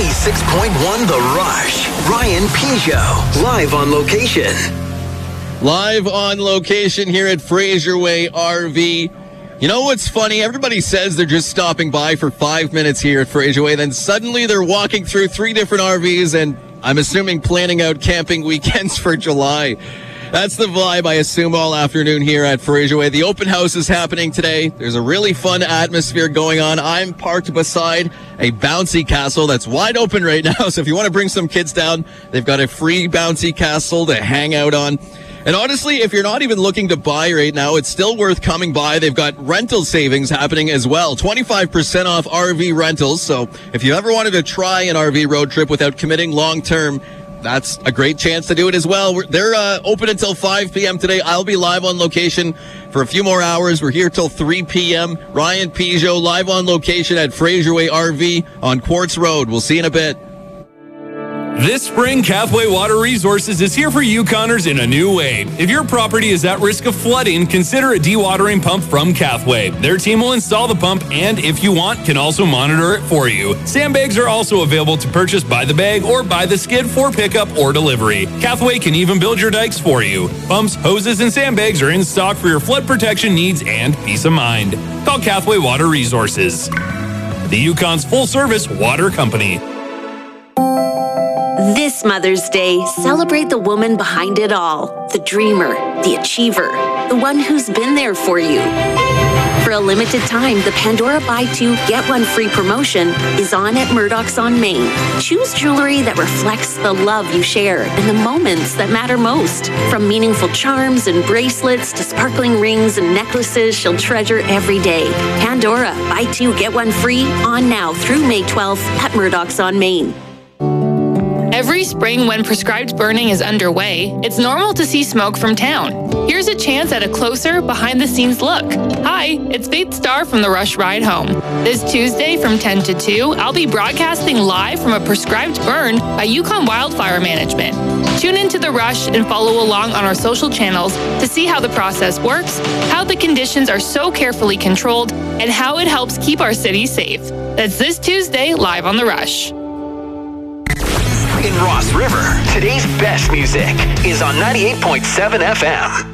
96.1 The Rush. Ryan Peugeot, live on location. Live on location here at Fraser Way RV. You know what's funny? Everybody says they're just stopping by for 5 minutes here at Fraser Way. Then suddenly they're walking through 3 different RVs and I'm assuming planning out camping weekends for July. That's the vibe, I assume, all afternoon here at Fraser Way. The open house is happening today. There's a really fun atmosphere going on. I'm parked beside a bouncy castle that's wide open right now. So if you want to bring some kids down, they've got a free bouncy castle to hang out on. And honestly, if you're not even looking to buy right now, it's still worth coming by. They've got rental savings happening as well. 25% off RV rentals. So if you ever wanted to try an RV road trip without committing long term, that's a great chance to do it as well. They're open until 5 p.m. today. I'll be live on location for a few more hours. We're here till 3 p.m. Ryan Peugeot live on location at Fraser Way RV on Quartz Road. We'll see you in a bit. This spring, Cathway Water Resources is here for Yukoners in a new way. If your property is at risk of flooding, consider a dewatering pump from Cathway. Their team will install the pump and, if you want, can also monitor it for you. Sandbags are also available to purchase by the bag or by the skid for pickup or delivery. Cathway can even build your dikes for you. Pumps, hoses, and sandbags are in stock for your flood protection needs and peace of mind. Call Cathway Water Resources, the Yukon's full-service water company. This Mother's Day, celebrate the woman behind it all, the dreamer, the achiever, the one who's been there for you. For a limited time, the Pandora Buy 2, Get 1 Free promotion is on at Murdoch's on Main. Choose jewelry that reflects the love you share and the moments that matter most. From meaningful charms and bracelets to sparkling rings and necklaces she'll treasure every day. Pandora Buy 2, Get 1 Free on now through May 12th at Murdoch's on Main. Every spring when prescribed burning is underway, it's normal to see smoke from town. Here's a chance at a closer, behind-the-scenes look. Hi, it's Faith Starr from The Rush Ride Home. This Tuesday from 10 to 2, I'll be broadcasting live from a prescribed burn by Yukon Wildfire Management. Tune into The Rush and follow along on our social channels to see how the process works, how the conditions are so carefully controlled, and how it helps keep our city safe. That's this Tuesday, live on The Rush. In Ross River, today's best music is on 98.7 FM.